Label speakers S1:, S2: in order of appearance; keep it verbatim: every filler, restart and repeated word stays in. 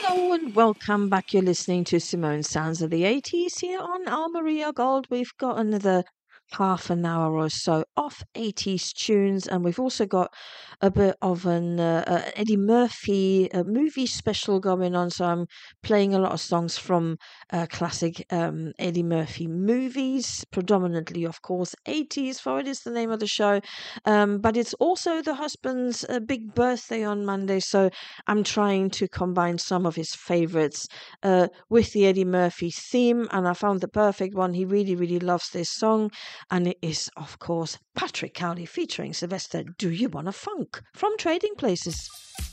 S1: Hello and welcome back. You're listening to Simone Sounds of the eighties here on Almeria Gold. We've got another half an hour or so of eighties tunes, and we've also got a bit of an uh, uh, Eddie Murphy uh, movie special going on. So I'm playing a lot of songs from uh, classic um, Eddie Murphy movies, predominantly, of course, eighties, for it is the name of the show. Um, but it's also the husband's uh, big birthday on Monday, so I'm trying to combine some of his favorites uh, with the Eddie Murphy theme, and I found the perfect one. He really, really loves this song, and it is, of course, Patrick Cowley featuring Sylvester. Do You Wanna Funk from Trading Places?